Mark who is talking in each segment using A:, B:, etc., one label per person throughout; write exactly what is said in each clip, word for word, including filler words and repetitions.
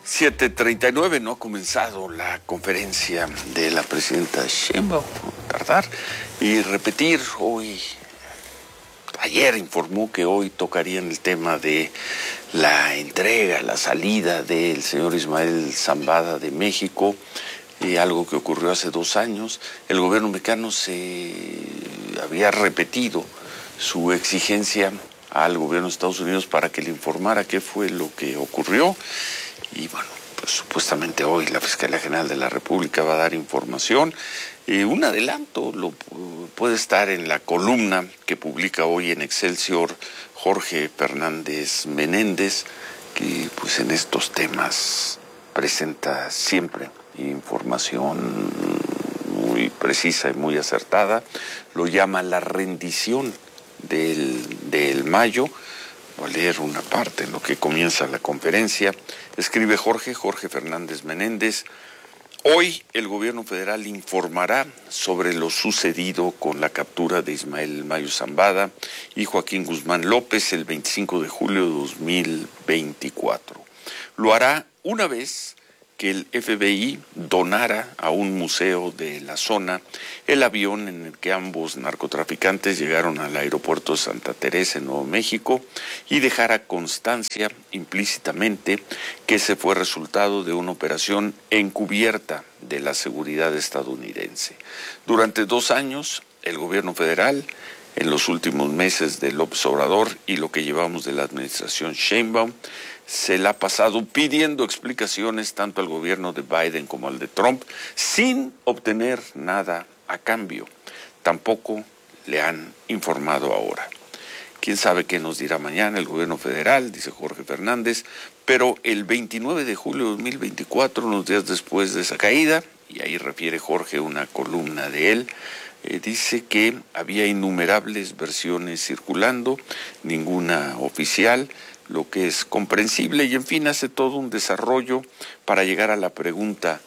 A: siete treinta y nueve, no ha comenzado la conferencia de la presidenta Sheinbaum, tardar, y repetir hoy, ayer informó que hoy tocarían el tema de la entrega, la salida del señor Ismael Zambada de México, eh, algo que ocurrió hace dos años. El gobierno mexicano se había repetido su exigencia al gobierno de Estados Unidos para que le informara qué fue lo que ocurrió. Y bueno, pues supuestamente hoy la Fiscalía General de la República va a dar información. Eh, un adelanto lo puede estar en la columna que publica hoy en Excelsior Jorge Fernández Menéndez, que pues en estos temas presenta siempre información muy precisa y muy acertada. Lo llama la rendición del, del Mayo. Voy a leer una parte en lo que comienza la conferencia. Escribe Jorge, Jorge Fernández Menéndez. Hoy el gobierno federal informará sobre lo sucedido con la captura de Ismael Mayo Zambada y Joaquín Guzmán López el veinticinco de julio de dos mil veinticuatro. Lo hará una vez que el F B I donara a un museo de la zona el avión en el que ambos narcotraficantes llegaron al aeropuerto de Santa Teresa en Nuevo México y dejara constancia implícitamente que ese fue resultado de una operación encubierta de la seguridad estadounidense. Durante dos años, el gobierno federal, en los últimos meses de López Obrador y lo que llevamos de la administración Sheinbaum, se la ha pasado pidiendo explicaciones tanto al gobierno de Biden como al de Trump, sin obtener nada a cambio. Tampoco le han informado ahora. Quién sabe qué nos dirá mañana el gobierno federal, dice Jorge Fernández, pero el veintinueve de julio de dos mil veinticuatro, unos días después de esa caída, y ahí refiere Jorge una columna de él, eh, dice que había innumerables versiones circulando, ninguna oficial, lo que es comprensible, y en fin hace todo un desarrollo para llegar a la pregunta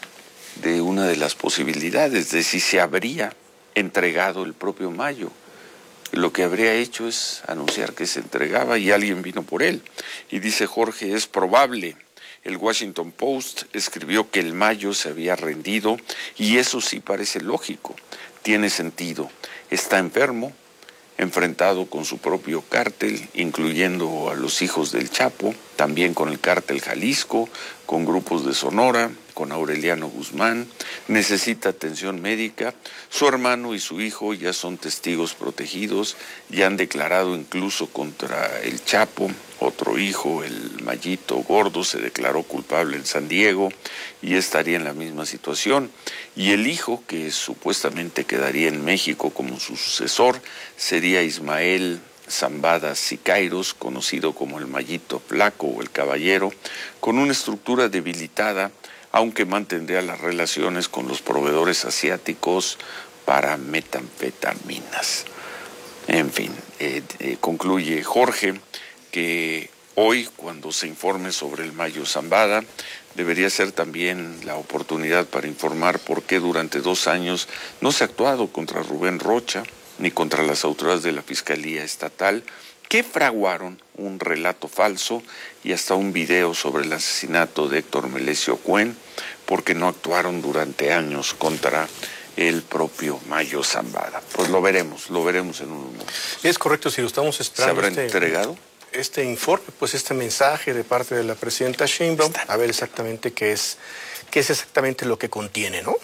A: de una de las posibilidades de si se habría entregado el propio Mayo. Lo que habría hecho es anunciar que se entregaba y alguien vino por él. Y dice Jorge, es probable. El Washington Post escribió que el Mayo se había rendido y eso sí parece lógico, tiene sentido. Está enfermo, enfrentado con su propio cártel, incluyendo a los hijos del Chapo, también con el cártel Jalisco, con grupos de Sonora, con Aureliano Guzmán, necesita atención médica, su hermano y su hijo ya son testigos protegidos, ya han declarado incluso contra el Chapo, otro hijo, el Mayito Gordo, se declaró culpable en San Diego y estaría en la misma situación, y el hijo, que supuestamente quedaría en México como su sucesor, sería Ismael Zambada Siqueiros, conocido como el Mayito Flaco o el Caballero, con una estructura debilitada, aunque mantendría las relaciones con los proveedores asiáticos para metanfetaminas. En fin, eh, eh, concluye Jorge que hoy, cuando se informe sobre el Mayo Zambada, debería ser también la oportunidad para informar por qué durante dos años no se ha actuado contra Rubén Rocha ni contra las autoridades de la Fiscalía Estatal, que fraguaron un relato falso y hasta un video sobre el asesinato de Héctor Melesio Cuen, porque no actuaron durante años contra el propio Mayo Zambada. Pues lo veremos, lo veremos en un momento.
B: Es correcto, si lo estamos esperando.
A: ¿Se habrá
B: este,
A: entregado?
B: Este informe, pues este mensaje de parte de la presidenta Sheinbaum, a ver exactamente qué es, qué es exactamente lo que contiene, ¿no?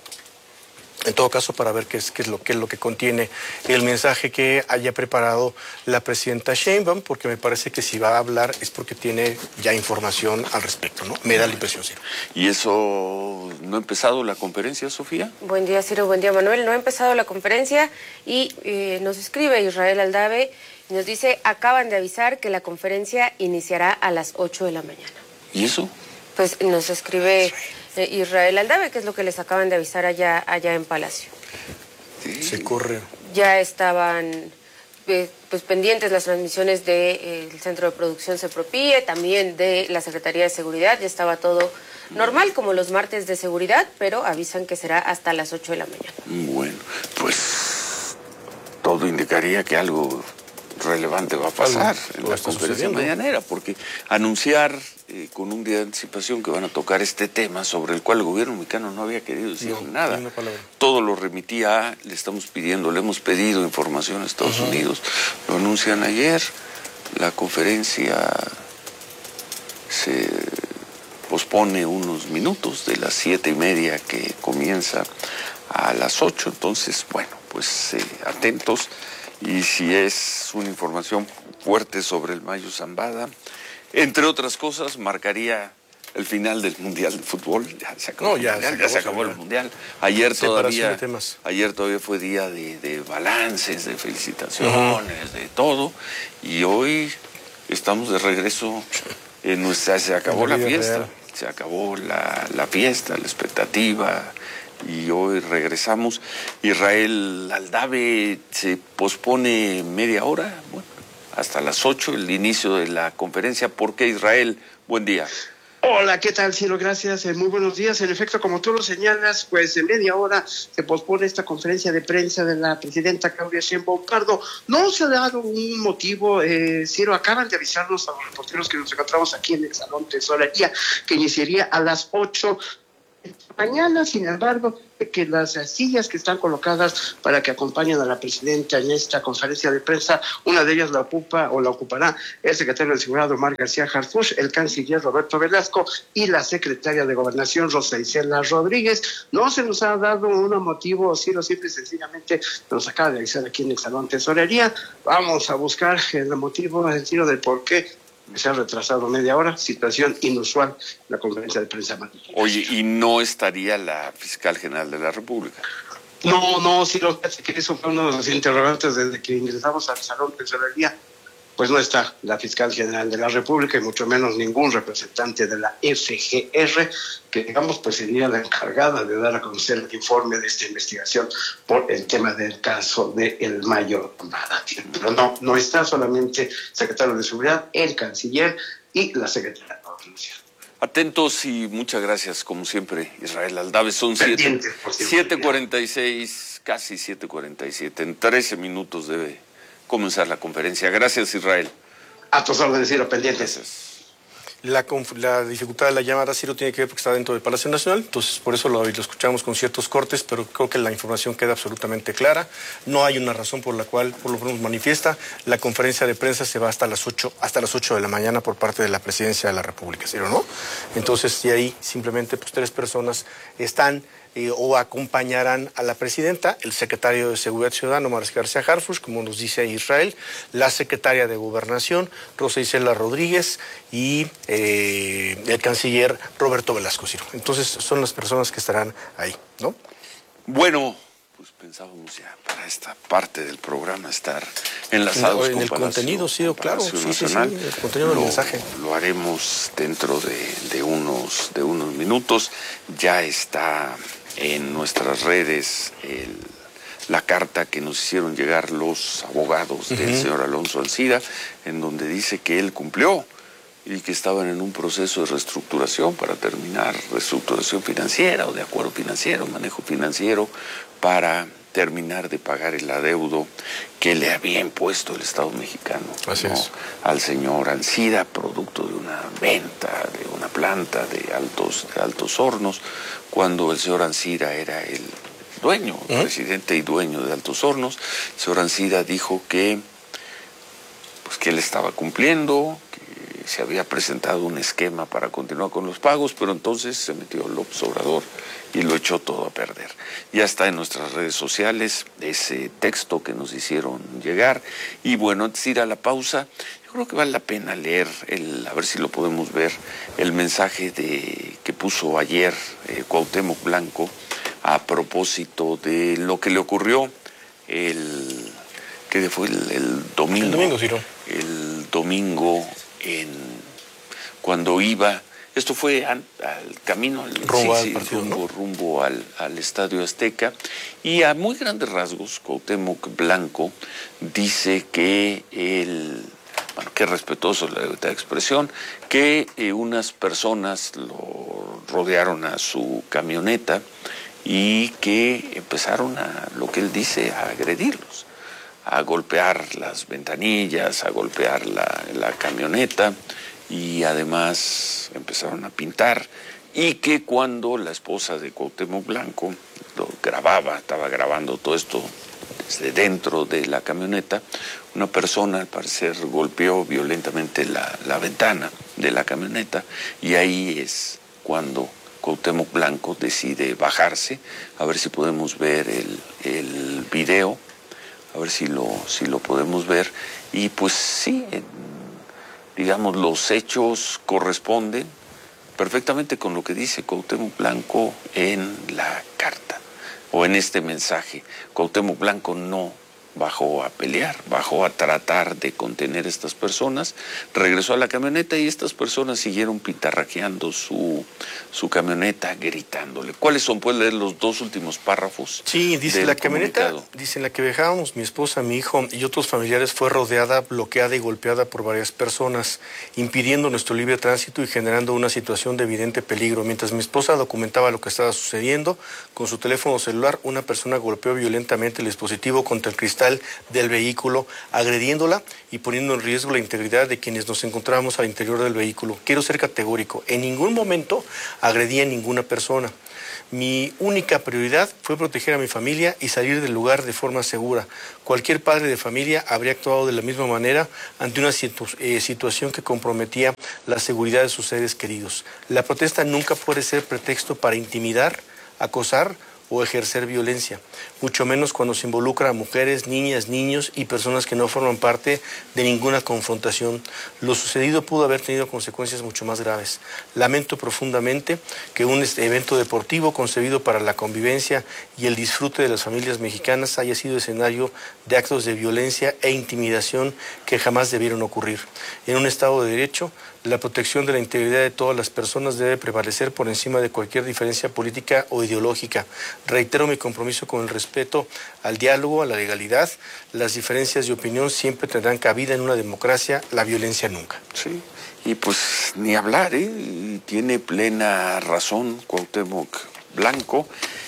B: En todo caso, para ver qué es, qué es, lo, qué es lo que contiene el mensaje que haya preparado la presidenta Sheinbaum, porque me parece que si va a hablar es porque tiene ya información al respecto, ¿no? Me da la impresión, sí.
A: ¿Y eso no ha empezado la conferencia, Sofía?
C: Buen día, Ciro, buen día, Manuel. No ha empezado la conferencia y eh, nos escribe Israel Aldave y nos dice, acaban de avisar que la conferencia iniciará a las ocho de la mañana.
A: ¿Y eso?
C: Pues nos escribe Eh, Israel Aldave, que es lo que les acaban de avisar allá, allá en Palacio.
B: Sí. Se corre.
C: Ya estaban eh, pues pendientes las transmisiones del de, eh, Centro de Producción Sepropie, también de la Secretaría de Seguridad, ya estaba todo normal, como los martes de seguridad, pero avisan que será hasta las ocho de la mañana.
A: Bueno, pues todo indicaría que algo relevante va a pasar algo, en la conferencia mañanera, porque anunciar eh, con un día de anticipación que van a tocar este tema sobre el cual el gobierno mexicano no había querido decir
B: no,
A: nada. Todo lo remitía a, le estamos pidiendo, le hemos pedido información a Estados uh-huh. Unidos, lo anuncian ayer, la conferencia se pospone unos minutos de las siete y media que comienza a las ocho, entonces, bueno, pues eh, atentos, y si es una información fuerte sobre el Mayo Zambada, entre otras cosas, marcaría el final del Mundial de Fútbol. Ya se acabó, no, ya, el, mundial, se acabó, ya se acabó el Mundial. Ayer todavía, ayer todavía fue día de, de balances, de felicitaciones, uh-huh. de todo, y hoy estamos de regreso en nuestra, se acabó la, la fiesta, real. se acabó la, la fiesta, la expectativa, y hoy regresamos. Israel Aldave se pospone media hora, bueno, hasta las ocho, el inicio de la conferencia. ¿Por qué, Israel? Buen día.
D: Hola, ¿qué tal, Ciro? Gracias, eh, muy buenos días. En efecto, como tú lo señalas, pues en media hora se pospone esta conferencia de prensa de la presidenta Claudia Sheinbaum Pardo. No se ha dado un motivo, eh, Ciro, acaban de avisarnos a los reporteros que nos encontramos aquí en el Salón Tesorería que iniciaría a las ocho mañana. Sin embargo, que las sillas que están colocadas para que acompañen a la presidenta en esta conferencia de prensa, una de ellas la ocupa o la ocupará el secretario de Seguridad Omar García Harfuch, el canciller Roberto Velasco y la secretaria de Gobernación Rosa Isela Rodríguez. No se nos ha dado un motivo, Ciro, simple y sencillamente nos acaba de avisar aquí en el Salón Tesorería. Vamos a buscar el motivo, el tiro del por qué se ha retrasado media hora, situación inusual en la conferencia de prensa matutina.
A: Oye, ¿y no estaría la fiscal general de la República?
D: No, no, sí, lo que que eso fue uno de los interrogantes desde que ingresamos al Salón de Tesorería. Pues no está la fiscal general de la República y mucho menos ningún representante de la F G R, que digamos pues sería la encargada de dar a conocer el informe de esta investigación por el tema del caso de el Mayo Zambada. Pero no, no está solamente el secretario de Seguridad, el canciller y la secretaria de Gobernación.
A: Atentos y muchas gracias, como siempre, Israel Aldave. Son siete cuarenta y seis, casi siete cuarenta y siete. En trece minutos debe comenzar la conferencia. Gracias, Israel.
D: A tus órdenes, Ciro, pendientes.
B: Gracias. La, la dificultad de la llamada, Ciro, tiene que ver porque está dentro del Palacio Nacional, entonces por eso lo, lo escuchamos con ciertos cortes, pero creo que la información queda absolutamente clara. No hay una razón por la cual, por lo menos manifiesta, la conferencia de prensa se va hasta las ocho, hasta las ocho de la mañana por parte de la Presidencia de la República, Ciro, ¿no? Entonces, y ahí simplemente pues tres personas están Eh, o acompañarán a la presidenta, el secretario de Seguridad Ciudadana, Omar García Harfuch, como nos dice Israel, la secretaria de Gobernación, Rosa Isela Rodríguez, y eh, el canciller Roberto Velasco, Ciro. Entonces son las personas que estarán ahí, ¿no?
A: Bueno, pues pensábamos ya para esta parte del programa estar enlazados
B: en
A: con
B: el
A: Palacio,
B: contenido, Ciro, claro, sí, sí, sí, el contenido del
A: lo,
B: mensaje.
A: Lo haremos dentro de, de, unos, de unos minutos. Ya está en nuestras redes el, la carta que nos hicieron llegar los abogados uh-huh. del señor Alonso Ancira, en donde dice que él cumplió y que estaban en un proceso de reestructuración para terminar, reestructuración financiera o de acuerdo financiero, manejo financiero, para terminar de pagar el adeudo que le había impuesto el Estado mexicano,
B: Así
A: ¿no?
B: es.
A: al señor Ancira, producto de una venta de una planta de altos, de altos hornos, cuando el señor Ancira era el dueño, ¿Eh? presidente y dueño de Altos Hornos. El señor Ancira dijo que, pues, que él estaba cumpliendo, que se había presentado un esquema para continuar con los pagos, pero entonces se metió López Obrador y lo echó todo a perder. Ya está en nuestras redes sociales ese texto que nos hicieron llegar. Y bueno, antes de ir a la pausa, yo creo que vale la pena leer, el, a ver si lo podemos ver, el mensaje de, que puso ayer eh, Cuauhtémoc Blanco a propósito de lo que le ocurrió el, que fue el, el domingo.
B: El domingo, Ciro.
A: El domingo en, cuando iba... Esto fue al, al camino, al,
B: rumbo,
A: sí,
B: al
A: sí,
B: partido,
A: rumbo,
B: ¿no?
A: rumbo al, al Estadio Azteca, y a muy grandes rasgos, Cuauhtémoc Blanco dice que él, bueno, que respetuoso la libertad de expresión, que eh, unas personas lo rodearon a su camioneta y que empezaron a, lo que él dice, a agredirlos, a golpear las ventanillas, a golpear la, la camioneta. y además empezaron a pintar, y que cuando la esposa de Cuauhtémoc Blanco lo grababa, estaba grabando todo esto desde dentro de la camioneta, una persona al parecer golpeó violentamente la, la ventana de la camioneta, y ahí es cuando Cuauhtémoc Blanco decide bajarse. A ver si podemos ver el, el video, a ver si lo, si lo podemos ver, y pues sí, en, digamos, los hechos corresponden perfectamente con lo que dice Cuauhtémoc Blanco en la carta o en este mensaje. Cuauhtémoc Blanco no bajó a pelear, bajó a tratar de contener a estas personas, regresó a la camioneta y estas personas siguieron pintarraqueando su, su camioneta, gritándole. ¿Cuáles son? ¿Puedes leer los dos últimos párrafos?
B: Sí, dice la camioneta, dice, en la que viajábamos mi esposa, mi hijo y otros familiares fue rodeada, bloqueada y golpeada por varias personas, impidiendo nuestro libre tránsito y generando una situación de evidente peligro. Mientras mi esposa documentaba lo que estaba sucediendo, con su teléfono celular, una persona golpeó violentamente el dispositivo contra el cristal del vehículo, agrediéndola y poniendo en riesgo la integridad de quienes nos encontrábamos al interior del vehículo. Quiero ser categórico, en ningún momento agredí a ninguna persona. Mi única prioridad fue proteger a mi familia y salir del lugar de forma segura. Cualquier padre de familia habría actuado de la misma manera ante una situ eh, situación que comprometía la seguridad de sus seres queridos. La protesta nunca puede ser pretexto para intimidar, acosar o ejercer violencia, mucho menos cuando se involucra a mujeres, niñas, niños y personas que no forman parte de ninguna confrontación. Lo sucedido pudo haber tenido consecuencias mucho más graves. Lamento profundamente que un evento deportivo concebido para la convivencia y el disfrute de las familias mexicanas haya sido escenario de actos de violencia e intimidación que jamás debieron ocurrir. En un Estado de Derecho, la protección de la integridad de todas las personas debe prevalecer por encima de cualquier diferencia política o ideológica. Reitero mi compromiso con el respeto al diálogo, a la legalidad. Las diferencias de opinión siempre tendrán cabida en una democracia, la violencia nunca.
A: Sí, y pues ni hablar, ¿eh? Tiene plena razón Cuauhtémoc Blanco,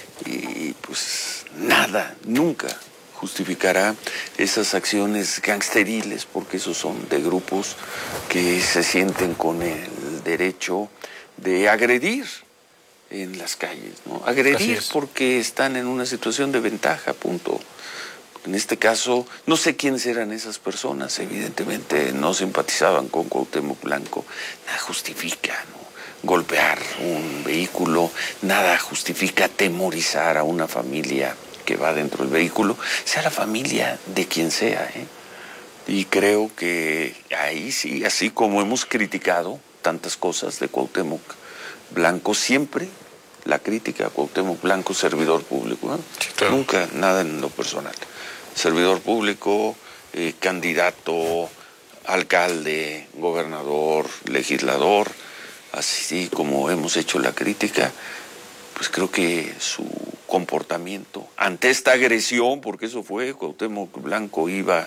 A: y pues nada, nunca justificará esas acciones gangsteriles, porque esos son de grupos que se sienten con el derecho de agredir en las calles, ¿no? Agredir porque están en una situación de ventaja, punto. En este caso, no sé quiénes eran esas personas, evidentemente no simpatizaban con Cuauhtémoc Blanco. Nada justifica, ¿no?, golpear un vehículo, nada justifica atemorizar a una familia que va dentro del vehículo, sea la familia de quien sea, ¿eh? Y creo que ahí sí, así como hemos criticado tantas cosas de Cuauhtémoc Blanco, siempre la crítica a Cuauhtémoc Blanco, servidor público, ¿eh? Sí, claro. Nunca nada en lo personal. Servidor público, eh, candidato, alcalde, gobernador, legislador, así como hemos hecho la crítica, pues creo que su comportamiento ante esta agresión, porque eso fue, Cuauhtémoc Blanco iba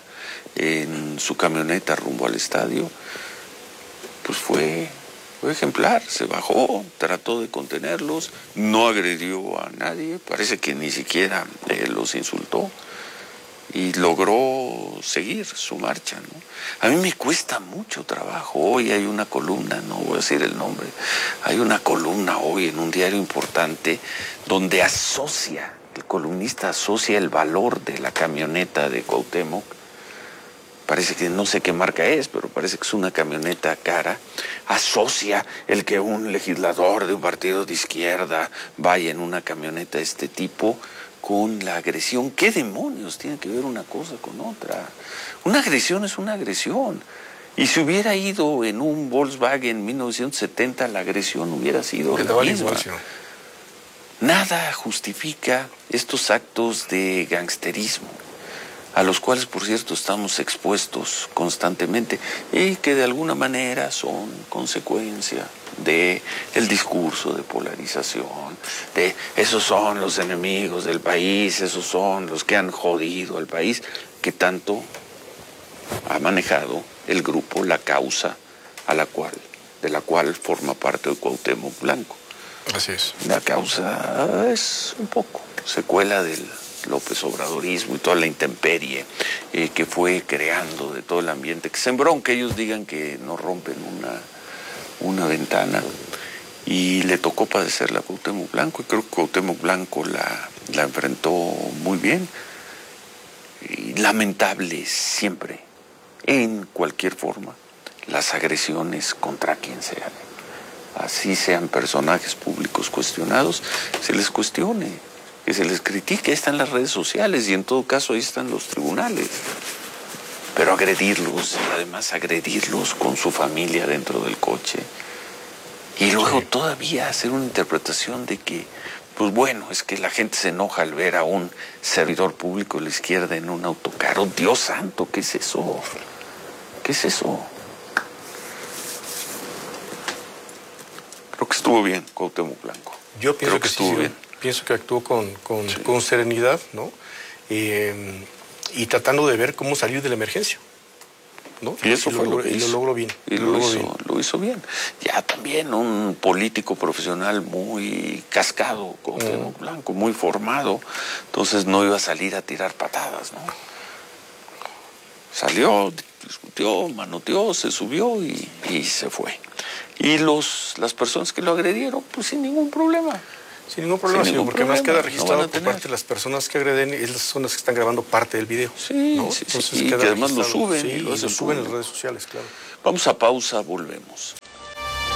A: en su camioneta rumbo al estadio, pues fue, fue ejemplar, se bajó, trató de contenerlos, no agredió a nadie, parece que ni siquiera eh, los insultó, y logró seguir su marcha, ¿no? A mí me cuesta mucho trabajo. Hoy hay una columna, no voy a decir el nombre, hay una columna hoy en un diario importante donde asocia, el columnista asocia el valor de la camioneta de Cuauhtémoc. Parece que no sé qué marca es, pero parece que es una camioneta cara. Asocia el que un legislador de un partido de izquierda vaya en una camioneta de este tipo con la agresión. ¿Qué demonios tiene que ver una cosa con otra? Una agresión es una agresión. Y si hubiera ido en un Volkswagen mil novecientos setenta, la agresión hubiera sido la misma. Nada justifica estos actos de gangsterismo, a los cuales, por cierto, estamos expuestos constantemente y que de alguna manera son consecuencia de el discurso de polarización, de esos son los enemigos del país, esos son los que han jodido al país, que tanto ha manejado el grupo, la causa a la cual, de la cual forma parte el Cuauhtémoc Blanco.
B: Así es.
A: La causa es un poco secuela del López Obradorismo y toda la intemperie eh, que fue creando de todo el ambiente que sembró, aunque ellos digan que no rompen una una ventana y le tocó padecerla a Cuauhtémoc Blanco, y creo que Cuauhtémoc Blanco la, la enfrentó muy bien. Y lamentable siempre, en cualquier forma, las agresiones contra quien sea. Así sean personajes públicos cuestionados, se les cuestione, que se les critique. Ahí están las redes sociales y en todo caso ahí están los tribunales. Pero agredirlos, y además agredirlos con su familia dentro del coche. Y luego todavía hacer una interpretación de que, pues bueno, es que la gente se enoja al ver a un servidor público de la izquierda en un autocar. Oh, Dios santo, ¿qué es eso? ¿Qué es eso? Creo que estuvo bien Cuauhtémoc Blanco.
B: Yo pienso
A: Creo
B: que,
A: que
B: sí,
A: estuvo
B: sí,
A: bien.
B: Pienso que actuó con, con,
A: Sí.
B: con serenidad, ¿no? Eh, y tratando de ver cómo salir de la emergencia, ¿no?
A: Y eso
B: y
A: fue
B: lo,
A: lo que
B: y lo
A: hizo.
B: logró bien.
A: Y
B: lo,
A: lo,
B: logró
A: hizo,
B: bien.
A: lo hizo bien. Ya también un político profesional muy cascado, Cuauhtémoc uh-huh. Blanco, muy formado. Entonces no iba a salir a tirar patadas, ¿no? Salió, discutió, manoteó, se subió y, y se fue. Y los, las personas que lo agredieron, pues sin ningún problema.
B: Sin ningún problema,
A: Sin
B: señor,
A: ningún
B: porque además
A: problema,
B: queda registrado
A: no
B: por parte de las personas que agreden, esas son las que están grabando parte del video.
A: Sí,
B: ¿no?
A: sí,
B: Entonces
A: sí, y
B: queda
A: que además lo
B: registrado.
A: suben.
B: Sí,
A: y lo,
B: y lo suben en
A: público.
B: las redes sociales, claro.
A: Vamos a pausa, volvemos.